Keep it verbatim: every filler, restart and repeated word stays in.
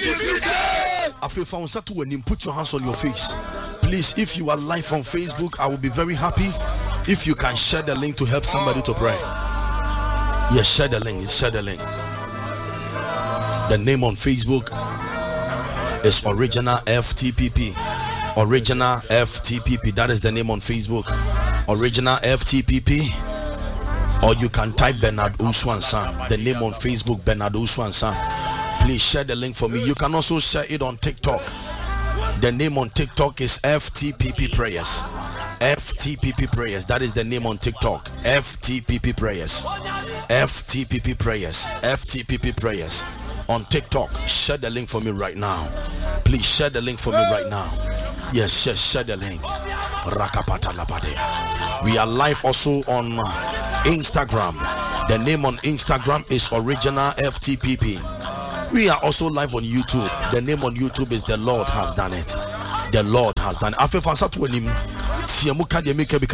I feel found that when you put your hands on your face. Please, if you are live on Facebook, I will be very happy if you can share the link to help somebody to pray. Yes, share the link. Share the link. The name on Facebook is Original F T P P. Original F T P P. That is the name on Facebook. Original F T P P. Or you can type Bernard Uswansan. The name on Facebook, Bernard Uswansan. Please share the link for me. You can also share it on TikTok. The name on TikTok is F T P P Prayers. F T P P Prayers. That is the name on TikTok. F T P P Prayers. F T P P Prayers. F T P P Prayers. On TikTok. Share the link for me right now. Please share the link for me right now. Yes, share, share the link. We are live also on Instagram. The name on Instagram is Original F T P P. We are also live on YouTube. The name on YouTube is The Lord Has Done It. The Lord Has Done it. Afe fansa to anim. Tie mu ka de make be